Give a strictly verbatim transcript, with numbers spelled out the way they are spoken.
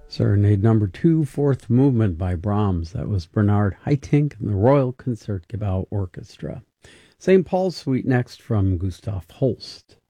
Serenade number two, fourth movement by Brahms. That was Bernard Haitink and the Royal Concertgebouw Orchestra. Saint Paul's Suite next from Gustav Holst.